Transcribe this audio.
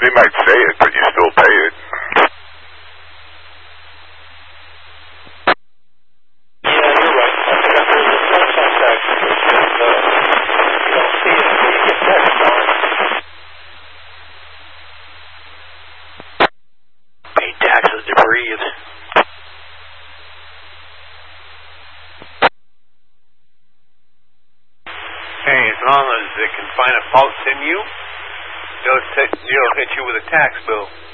They might say it, but you still pay it. Yeah, you're right. There's no sales tax. You don't see it until you get taxed on it. Pay taxes to breathe. Hey, as long as they can find a fault in you, they'll hit you with a tax bill.